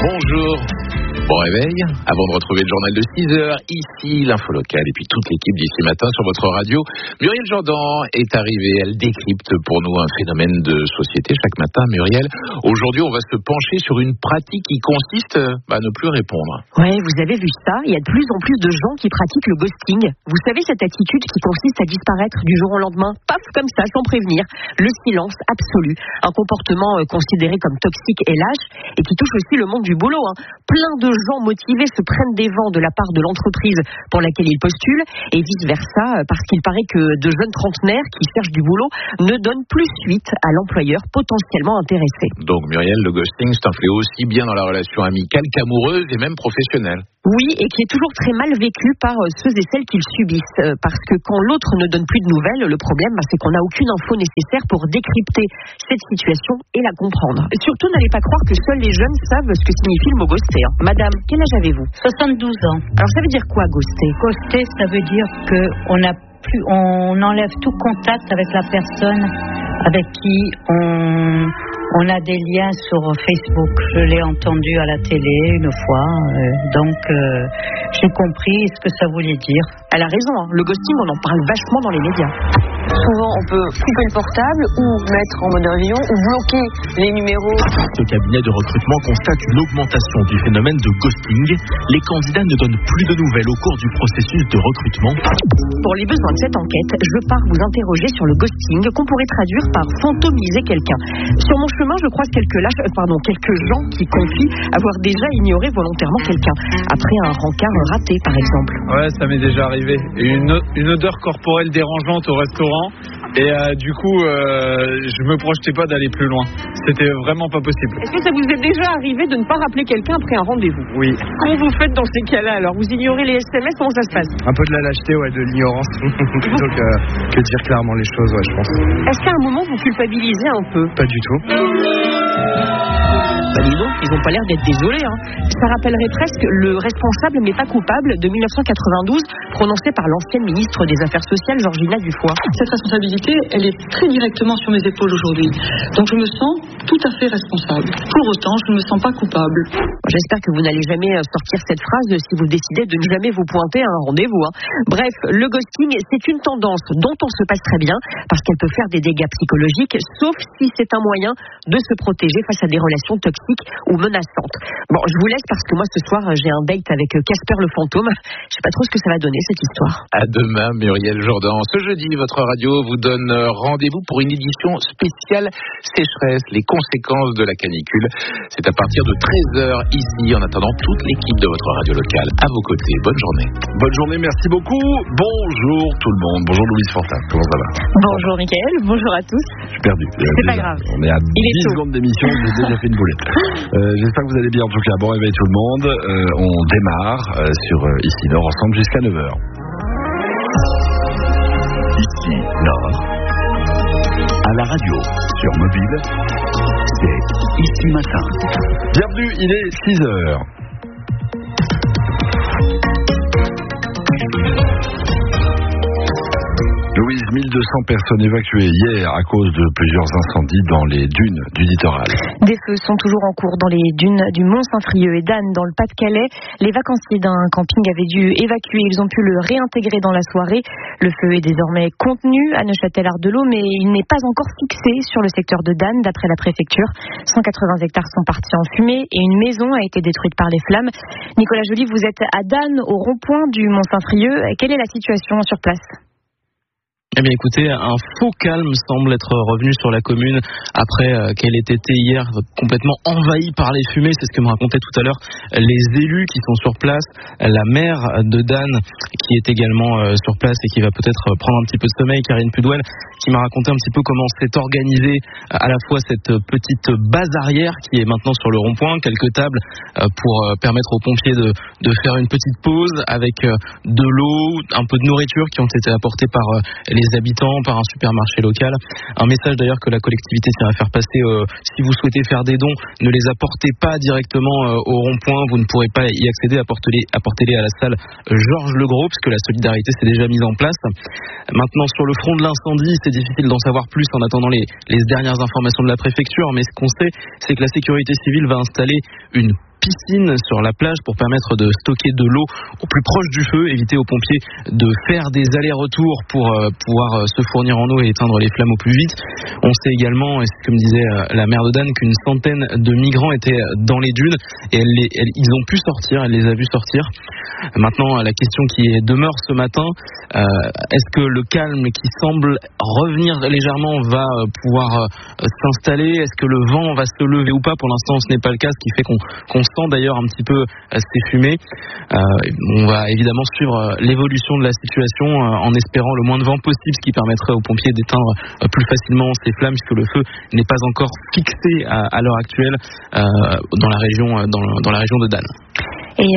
Bonjour. Bon réveil, avant de retrouver le journal de 6h, ici l'info locale et puis toute l'équipe d'ici matin sur votre radio. Muriel Jourdan est arrivée, elle décrypte pour nous un phénomène de société chaque matin. Muriel, aujourd'hui on va se pencher sur une pratique qui consiste à ne plus répondre. Ouais, vous avez vu ça, il y a de plus en plus de gens qui pratiquent le ghosting. Vous savez cette attitude qui consiste à disparaître du jour au lendemain, paf comme ça, sans prévenir. Le silence absolu, un comportement considéré comme toxique et lâche et qui touche aussi le monde du boulot. Plein de gens motivés se prennent des vents de la part de l'entreprise pour laquelle ils postulent et vice-versa parce qu'il paraît que de jeunes trentenaires qui cherchent du boulot ne donnent plus suite à l'employeur potentiellement intéressé. Donc Muriel, le ghosting c'est un fléau aussi bien dans la relation amicale qu'amoureuse et même professionnelle. Oui, et qui est toujours très mal vécu par ceux et celles qui le subissent. Parce que quand l'autre ne donne plus de nouvelles, le problème, c'est qu'on n'a aucune info nécessaire pour décrypter cette situation et la comprendre. Surtout, n'allez pas croire que seuls les jeunes savent ce que signifie le mot ghoster. Madame, quel âge avez-vous ? 72 ans. Alors, ça veut dire quoi, ghoster ? Ghoster, ça veut dire on enlève tout contact avec la personne avec qui on a des liens sur Facebook. Je l'ai entendu à la télé une fois, donc j'ai compris ce que ça voulait dire. Elle a raison, le ghosting, on en parle vachement dans les médias. Souvent, on peut couper le portable ou mettre en mode avion ou bloquer les numéros. Ce cabinet de recrutement constate une augmentation du phénomène de ghosting. Les candidats ne donnent plus de nouvelles au cours du processus de recrutement. Pour les besoins de cette enquête, je pars vous interroger sur le ghosting qu'on pourrait traduire par fantomiser quelqu'un. Sur mon chemin, je croise quelques gens qui confient avoir déjà ignoré volontairement quelqu'un, après un rencard raté par exemple. Ouais, ça m'est déjà arrivé. Une odeur corporelle dérangeante au restaurant et du coup, je me projetais pas d'aller plus loin. C'était vraiment pas possible. Est-ce que ça vous est déjà arrivé de ne pas rappeler quelqu'un après un rendez-vous ? Oui. Comment vous faites dans ces cas-là alors ? Vous ignorez les SMS, comment ça se passe ? Un peu de la lâcheté, de l'ignorance, plutôt que dire clairement les choses, je pense. Est-ce qu'à un moment vous culpabilisez un peu ? Pas du tout. Dis donc, ils n'ont pas l'air d'être désolés. Ça rappellerait presque le responsable mais pas coupable de 1992, prononcé par l'ancienne ministre des Affaires sociales, Georgina Dufoy. Cette responsabilité, elle est très directement sur mes épaules aujourd'hui. Donc je me sens tout à fait responsable. Pour autant, je ne me sens pas coupable. J'espère que vous n'allez jamais sortir cette phrase si vous décidez de ne jamais vous pointer à un rendez-vous. Bref, le ghosting, c'est une tendance dont on se passe très bien parce qu'elle peut faire des dégâts psychologiques, sauf si c'est un moyen de se protéger face à des relations toxiques ou menaçantes. Bon, je vous laisse parce que moi ce soir j'ai un date avec Casper le fantôme. Je sais pas trop ce que ça va donner cette histoire. À demain Muriel Jourdan. Ce jeudi, votre radio vous donne rendez-vous pour une édition spéciale sécheresse, les conséquences de la canicule. C'est à partir de 13h ici. En attendant, toute l'équipe de votre radio locale à vos côtés. Bonne journée. Bonne journée, merci beaucoup. Bonjour tout le monde. Bonjour Louise Fortin. Comment ça va ? Bonjour Mickaël, bonjour à tous. Je suis perdu. C'est pas grave. On est à 10 secondes d'émission, j'ai déjà fait une boulette. J'espère que vous allez bien en tout cas. Bon réveil tout le monde. On démarre sur Ici Nord ensemble jusqu'à 9h. Ici Nord. À la radio, sur mobile, c'est Ici Matin. Bienvenue, il est 6h. Louise, 1200 personnes évacuées hier à cause de plusieurs incendies dans les dunes du littoral. Des feux sont toujours en cours dans les dunes du Mont-Saint-Frieux et d'Anne dans le Pas-de-Calais. Les vacanciers d'un camping avaient dû évacuer. Ils ont pu le réintégrer dans la soirée. Le feu est désormais contenu à Neuchâtel-Ardelot, mais il n'est pas encore fixé sur le secteur de Danne, d'après la préfecture. 180 hectares sont partis en fumée et une maison a été détruite par les flammes. Nicolas Joly, vous êtes à Danne, au rond-point du Mont-Saint-Frieux. Quelle est la situation sur place ? Eh bien écoutez, un faux calme semble être revenu sur la commune après qu'elle ait été hier complètement envahie par les fumées. C'est ce que me racontaient tout à l'heure les élus qui sont sur place, la maire de Danne qui est également sur place et qui va peut-être prendre un petit peu de sommeil, Karine Pudouel, qui m'a raconté un petit peu comment s'est organisée à la fois cette petite base arrière qui est maintenant sur le rond-point, quelques tables pour permettre aux pompiers de faire une petite pause avec de l'eau, un peu de nourriture qui ont été apportées par les habitants, par un supermarché local. Un message d'ailleurs que la collectivité tient à faire passer, si vous souhaitez faire des dons, ne les apportez pas directement au rond-point, vous ne pourrez pas y accéder, apportez-les à la salle Georges Legros, puisque la solidarité s'est déjà mise en place. Maintenant, sur le front de l'incendie, c'est difficile d'en savoir plus en attendant les dernières informations de la préfecture, mais ce qu'on sait, c'est que la sécurité civile va installer une piscine sur la plage pour permettre de stocker de l'eau au plus proche du feu, éviter aux pompiers de faire des allers-retours pour pouvoir se fournir en eau et éteindre les flammes au plus vite. On sait également, et c'est comme disait la maire de Dan, qu'une centaine de migrants étaient dans les dunes et ils ont pu sortir, elle les a vus sortir. Maintenant, la question qui demeure ce matin, est-ce que le calme qui semble revenir légèrement va pouvoir s'installer? Est-ce que le vent va se lever ou pas? Pour l'instant, ce n'est pas le cas, ce qui fait qu'on sent d'ailleurs un petit peu ces fumées. On va évidemment suivre l'évolution de la situation en espérant le moins de vent possible, ce qui permettrait aux pompiers d'éteindre plus facilement ces flammes, puisque le feu n'est pas encore fixé à l'heure actuelle dans la région de Dan. Et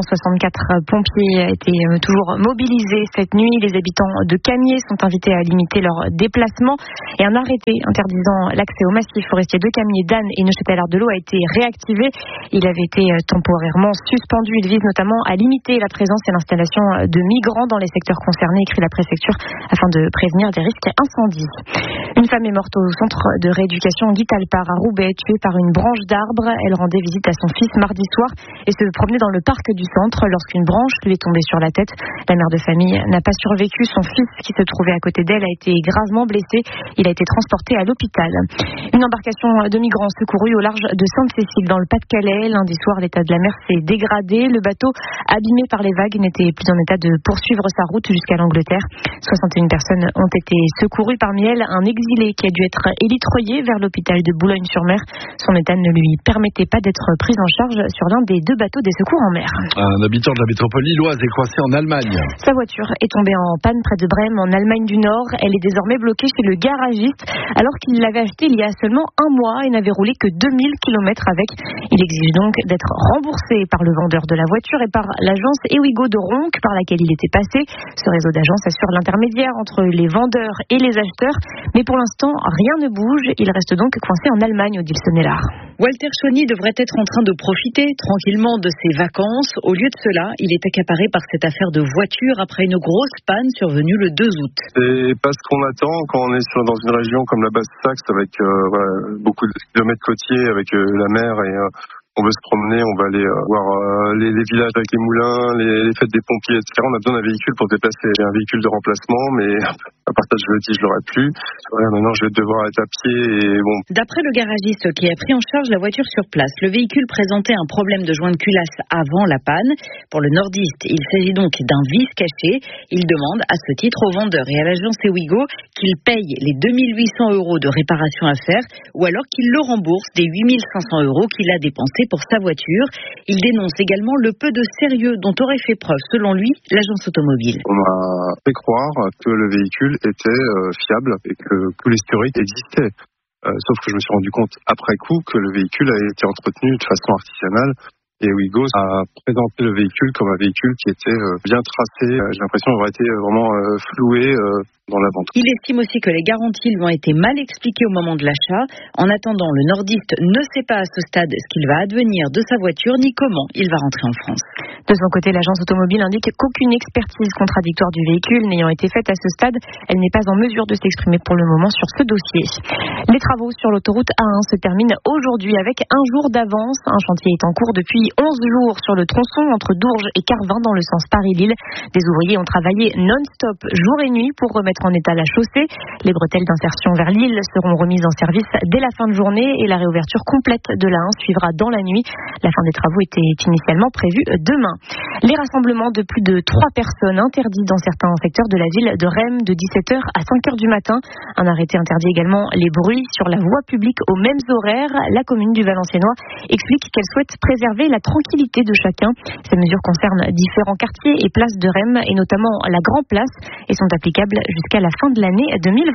164 pompiers étaient toujours mobilisés cette nuit. Les habitants de Camiers sont invités à limiter leur déplacement. Et un arrêté interdisant l'accès au massif forestier de Camiers, Dan et Neuchâtel-Ardelot a été réactivé. Il avait été temporairement suspendu. Il vise notamment à limiter la présence et l'installation de migrants dans les secteurs concernés, écrit la préfecture, afin de prévenir des risques incendies. Une femme est morte au centre de rééducation Guy Talpart à Roubaix, tuée par une branche d'arbre. Elle rendait visite à son fils mardi soir et se promenait dans le parc du centre lorsqu'une branche lui est tombée sur la tête. La mère de famille n'a pas survécu. Son fils, qui se trouvait à côté d'elle, a été gravement blessé. Il a été transporté à l'hôpital. Une embarcation de migrants secourus au large de Sainte-Cécile dans le Pas-de-Calais. Lundi soir, l'état de la mer s'est dégradé. Le bateau, abîmé par les vagues, n'était plus en état de poursuivre sa route jusqu'à l'Angleterre. 61 personnes ont été secourues. Parmi elles, un exilé qui a dû être élitreillé vers l'hôpital de Boulogne-sur-Mer. Son état ne lui permettait pas d'être pris en charge sur l'un des deux bateaux des secours en mer. Un habitant de la métropole lilloise est coincé en Allemagne. Sa voiture est tombée en panne près de Brême, en Allemagne du Nord. Elle est désormais bloquée chez le garagiste, alors qu'il l'avait achetée il y a seulement un mois et n'avait roulé que 2000 km avec. Il exige donc d'être remboursé par le vendeur de la voiture et par l'agence Ewigo de Ronc par laquelle il était passé. Ce réseau d'agences assure l'intermédiaire entre les vendeurs et les acheteurs. Mais pour l'instant, rien ne bouge. Il reste donc coincé en Allemagne, Odile Sonnellard. Walter Chauny devrait être en train de profiter tranquillement de ses vacances. Au lieu de cela, il est accaparé par cette affaire de voiture après une grosse panne survenue le 2 août. C'est pas ce qu'on attend quand on est dans une région comme la Basse-Saxe avec beaucoup de kilomètres côtiers, avec la mer et on veut se promener, on va aller voir les villages avec les moulins, les fêtes des pompiers, etc. On a besoin d'un véhicule pour se déplacer. Un véhicule de remplacement, mais à part ça, je le dis, je l'aurai plus. Maintenant, je vais devoir être à pied et bon. D'après le garagiste qui a pris en charge la voiture sur place, le véhicule présentait un problème de joint de culasse avant la panne. Pour le nordiste, il s'agit donc d'un vis caché. Il demande à ce titre au vendeur et à l'agence Ewigo qu'il paye les 2800 € de réparation à faire ou alors qu'il le rembourse des 8500 € qu'il a dépensés pour sa voiture. Il dénonce également le peu de sérieux dont aurait fait preuve, selon lui, l'agence automobile. On m'a fait croire que le véhicule était fiable et que l'historique existait. Sauf que je me suis rendu compte après coup que le véhicule a été entretenu de façon artisanale. Et Ewigo a présenté le véhicule comme un véhicule qui était bien tracé. J'ai l'impression d'avoir été vraiment floué dans la vente. Il estime aussi que les garanties lui ont été mal expliquées au moment de l'achat. En attendant, le nordiste ne sait pas à ce stade ce qu'il va advenir de sa voiture ni comment il va rentrer en France. De son côté, l'agence automobile indique qu'aucune expertise contradictoire du véhicule n'ayant été faite à ce stade, elle n'est pas en mesure de s'exprimer pour le moment sur ce dossier. Les travaux sur l'autoroute A1 se terminent aujourd'hui avec un jour d'avance. Un chantier est en cours depuis 11 jours sur le tronçon entre Dourges et Carvin dans le sens Paris-Lille. Des ouvriers ont travaillé non-stop jour et nuit pour remettre en état la chaussée. Les bretelles d'insertion vers Lille seront remises en service dès la fin de journée et la réouverture complète de la 1 suivra dans la nuit. La fin des travaux était initialement prévue demain. Les rassemblements de plus de 3 personnes interdits dans certains secteurs de la ville de Rheims de 17h à 5h du matin. Un arrêté interdit également les bruits sur la voie publique aux mêmes horaires. La commune du Valenciennois explique qu'elle souhaite préserver la tranquillité de chacun. Ces mesures concernent différents quartiers et places de Rheims et notamment la Grand Place et sont applicables jusqu'à la fin de l'année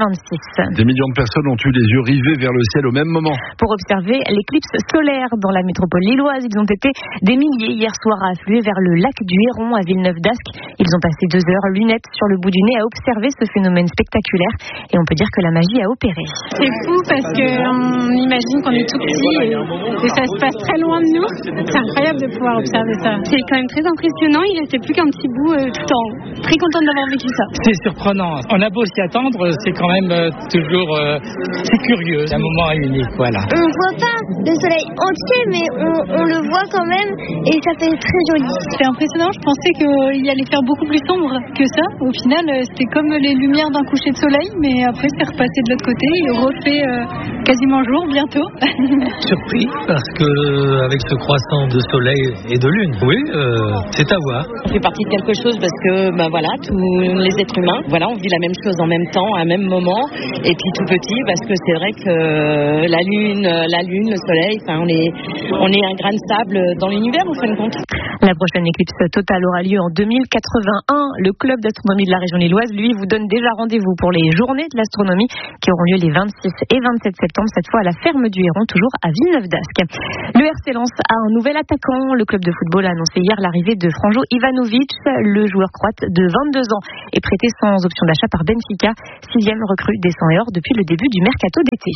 2026. Des millions de personnes ont eu les yeux rivés vers le ciel au même moment. Pour observer l'éclipse solaire dans la métropole lilloise, ils ont été des milliers hier soir à affluer vers le lac du Héron à Villeneuve-d'Ascq. Ils ont passé 2 heures lunettes sur le bout du nez à observer ce phénomène spectaculaire et on peut dire que la magie a opéré. C'est fou parce qu'on imagine qu'on est tout petit et ça se passe très loin de nous. C'est un incroyable de pouvoir observer ça. C'est quand même très impressionnant, il restait plus qu'un petit bout tout en haut. Très contente d'avoir vécu ça. C'est surprenant, on a beau s'y attendre, c'est quand même toujours c'est curieux, c'est un moment unique, voilà. On voit pas le soleil entier, mais on le voit quand même et ça fait très joli. C'est impressionnant, je pensais qu'il allait faire beaucoup plus sombre que ça. Au final, c'était comme les lumières d'un coucher de soleil, mais après c'est repassé de l'autre côté et refait quasiment jour bientôt. Surpris parce que avec ce croissant de soleil et de lune, oui, c'est à voir. On fait partie de quelque chose parce que voilà, tous les êtres humains, voilà, on vit la même chose en même temps, à un même moment, et puis tout petit parce que c'est vrai que la lune, le soleil, enfin on est un grain de sable dans l'univers en fin de compte. La prochaine éclipse totale aura lieu en 2081. Le club d'astronomie de la région lilloise, lui, vous donne déjà rendez-vous pour les journées de l'astronomie qui auront lieu les 26 et 27 septembre, cette fois à la ferme du Héron, toujours à Villeneuve-d'Ascq. Le RC Lens a un nouvel attaquant. Le club de football a annoncé hier l'arrivée de Franjo Ivanovic. Le joueur croate de 22 ans est prêté sans option d'achat par Benfica, 6e recrue des 100 et or depuis le début du mercato d'été.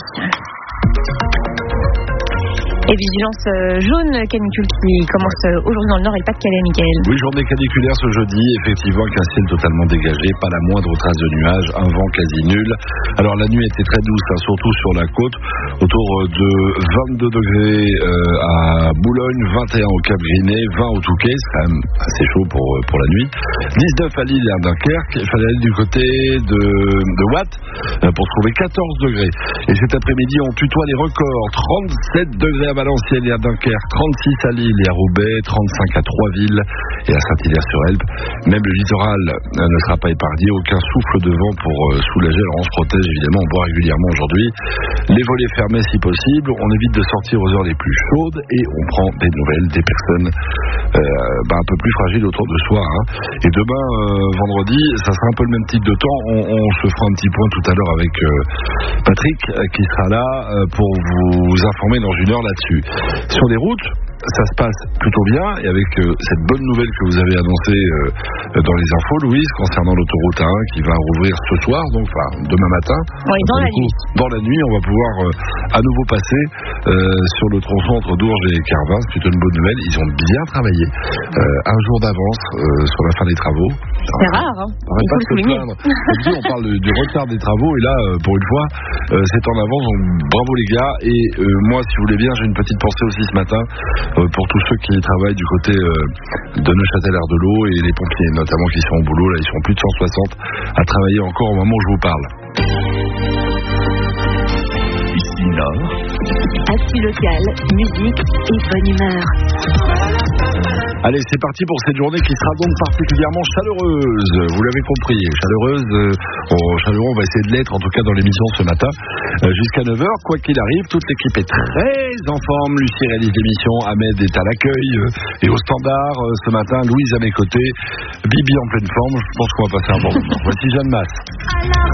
Et vigilance jaune canicule qui commence aujourd'hui dans le Nord et le Pas-de-Calais, Mickaël. Oui, journée caniculaire ce jeudi, effectivement, avec un ciel totalement dégagé, pas la moindre trace de nuages, un vent quasi nul. Alors la nuit était très douce, surtout sur la côte, autour de 22 degrés à Boulogne, 21 au Cap-Griné, 20 au Touquet, c'est quand même assez chaud pour la nuit. 19 à Lille et à Dunkerque, il fallait aller du côté de Watt pour trouver 14 degrés. Et cet après-midi, on tutoie les records, 37 degrés à Valenciennes et à Dunkerque, 36 à Lille et à Roubaix, 35 à Troisville et à Saint-Hilaire-sur-Elbe. Même le littoral ne sera pas épargné, aucun souffle de vent pour soulager. Alors on se protège évidemment, on boit régulièrement aujourd'hui. Les volets fermés si possible, on évite de sortir aux heures les plus chaudes et on prend des nouvelles des personnes un peu plus fragiles autour de soi. Et demain, vendredi, ça sera un peu le même type de temps. On se fera un petit point tout à l'heure avec Patrick qui sera là pour vous informer dans une heure là-dessus. Sur les routes, ça se passe plutôt bien et avec cette bonne nouvelle que vous avez annoncée dans les infos, Louise, concernant l'autoroute A1 qui va rouvrir ce soir, donc demain matin. Oui, dans la nuit. Dans la nuit, on va pouvoir à nouveau passer sur le tronçon entre Dourges et Carvin. C'est plutôt une bonne nouvelle. Ils ont bien travaillé. Un jour d'avance sur la fin des travaux. C'est rare, hein. On va pas se plaindre. On parle du retard des travaux et là, pour une fois, c'est en avance. Donc, bravo les gars. Et moi, si vous voulez bien, j'ai une petite pensée aussi ce matin pour tous ceux qui travaillent du côté de Neuchâtel-Ardelot et les pompiers notamment qui sont au boulot. Là, ils sont plus de 160 à travailler encore au moment où je vous parle. Ici Nord. Actu local, musique et bonne humeur. Allez, c'est parti pour cette journée qui sera donc particulièrement chaleureuse. Vous l'avez compris, chaleureuse. Chaleureux, on va essayer de l'être, en tout cas dans l'émission ce matin, jusqu'à 9h. Quoi qu'il arrive, toute l'équipe est très en forme. Lucie réalise l'émission, Ahmed est à l'accueil et au standard. Ce matin, Louise à mes côtés, Bibi en pleine forme. Je pense qu'on va passer un bon moment. Voici Jeanne Masse.